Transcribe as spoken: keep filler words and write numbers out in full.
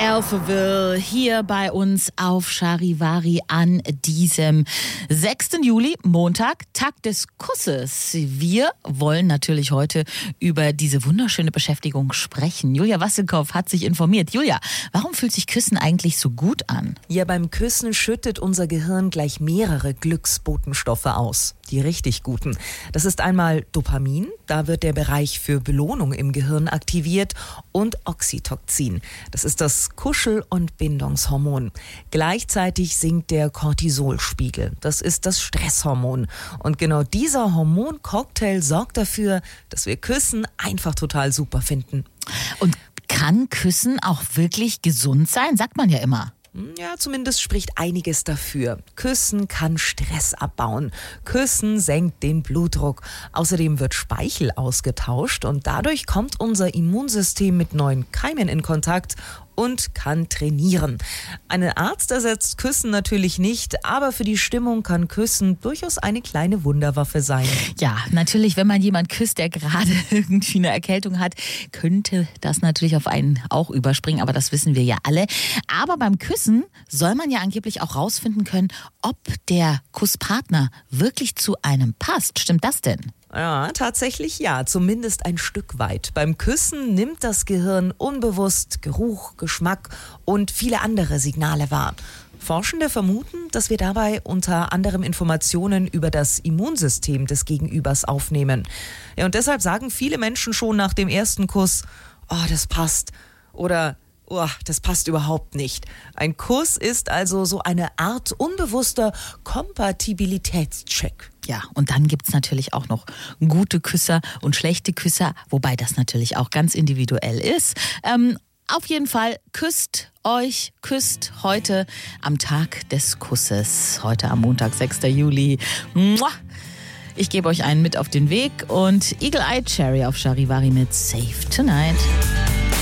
Alphaville hier bei uns auf Charivari an diesem sechsten Juli, Montag, Tag des Kusses. Wir wollen natürlich heute über diese wunderschöne Beschäftigung sprechen. Julia Wasselkopf hat sich informiert. Julia, warum fühlt sich Küssen eigentlich so gut an? Ja, beim Küssen schüttet unser Gehirn gleich mehrere Glücksbotenstoffe aus. Die richtig guten. Das ist einmal Dopamin, da wird der Bereich für Belohnung im Gehirn aktiviert, und Oxytocin. Das ist das Kuschel- und Bindungshormon. Gleichzeitig sinkt der Cortisolspiegel. Das ist das Stresshormon. Und genau dieser Hormoncocktail sorgt dafür, dass wir Küssen einfach total super finden. Und kann Küssen auch wirklich gesund sein? Sagt man ja immer. Ja, zumindest spricht einiges dafür. Küssen kann Stress abbauen. Küssen senkt den Blutdruck. Außerdem wird Speichel ausgetauscht und dadurch kommt unser Immunsystem mit neuen Keimen in Kontakt und kann trainieren. Ein Arzt ersetzt Küssen natürlich nicht, aber für die Stimmung kann Küssen durchaus eine kleine Wunderwaffe sein. Ja, natürlich, wenn man jemanden küsst, der gerade irgendwie eine Erkältung hat, könnte das natürlich auf einen auch überspringen, aber das wissen wir ja alle. Aber beim Küssen soll man ja angeblich auch rausfinden können, ob der Kusspartner wirklich zu einem passt. Stimmt das denn? Ja, tatsächlich ja, zumindest ein Stück weit. Beim Küssen nimmt das Gehirn unbewusst Geruch, Geschmack und viele andere Signale wahr. Forschende vermuten, dass wir dabei unter anderem Informationen über das Immunsystem des Gegenübers aufnehmen. Ja, und deshalb sagen viele Menschen schon nach dem ersten Kuss, oh, das passt, oder oh, das passt überhaupt nicht. Ein Kuss ist also so eine Art unbewusster Kompatibilitätscheck. Ja, und dann gibt's natürlich auch noch gute Küsser und schlechte Küsser, wobei das natürlich auch ganz individuell ist. Ähm, auf jeden Fall küsst euch, küsst heute am Tag des Kusses. Heute am Montag, sechsten Juli. Mua! Ich gebe euch einen mit auf den Weg und Eagle Eye Cherry auf Charivari mit Save Tonight.